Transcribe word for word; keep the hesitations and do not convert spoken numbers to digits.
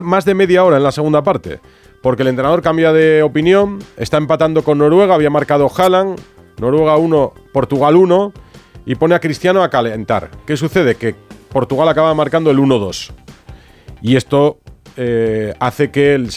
más de media hora en la segunda parte, porque el entrenador cambia de opinión, está empatando con Noruega, había marcado Haaland, Noruega uno, Portugal uno, y pone a Cristiano a calentar. ¿Qué sucede? Que Portugal acaba marcando el uno dos. Y esto eh, hace que el